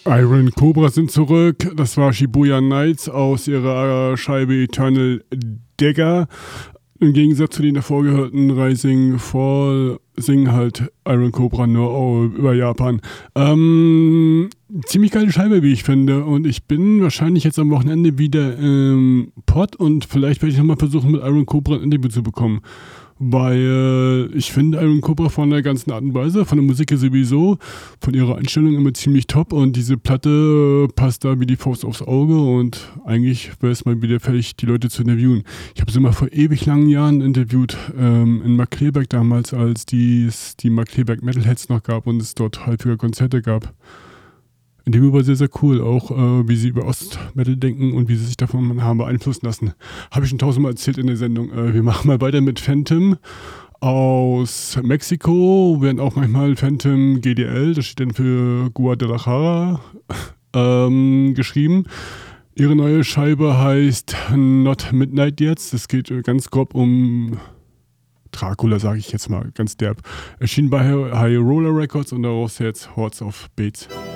Iron Cobra sind zurück. Das war Shibuya Nights aus ihrer Scheibe Eternal Dagger. Im Gegensatz zu den davor gehörten Rising Fall singen halt Iron Cobra nur über Japan. Ziemlich geile Scheibe, wie ich finde. Und ich bin wahrscheinlich jetzt am Wochenende wieder im Pod und vielleicht werde ich nochmal versuchen, mit Iron Cobra ein Interview zu bekommen. Weil ich finde Iron Cobra von der ganzen Art und Weise, von der Musik sowieso, von ihrer Einstellung immer ziemlich top und diese Platte passt da wie die Faust aufs Auge und eigentlich wäre es mal wieder fällig, die Leute zu interviewen. Ich habe sie mal vor ewig langen Jahren interviewt, in Markkleeberg damals, als die Markkleeberg Metalheads noch gab und es dort häufiger Konzerte gab. In dem war sehr, sehr cool, auch wie sie über Ostmetal denken und wie sie sich davon haben beeinflussen lassen. Habe ich schon tausendmal erzählt in der Sendung. Wir machen mal weiter mit Phantom aus Mexiko, werden auch manchmal Phantom GDL, das steht dann für Guadalajara, geschrieben. Ihre neue Scheibe heißt Not Midnight jetzt. Das geht ganz grob um Dracula, sage ich jetzt mal, ganz derb. Erschien bei High Roller Records und daraus jetzt Hordes of Bates.